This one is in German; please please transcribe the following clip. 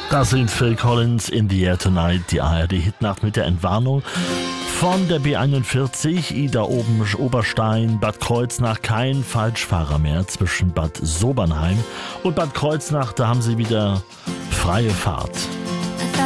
Das sind Phil Collins, In the Air Tonight, die ARD-Hitnacht mit der Entwarnung von der B41, Ida Oberstein, Bad Kreuznach, kein Falschfahrer mehr zwischen Bad Sobernheim und Bad Kreuznach, da haben sie wieder freie Fahrt.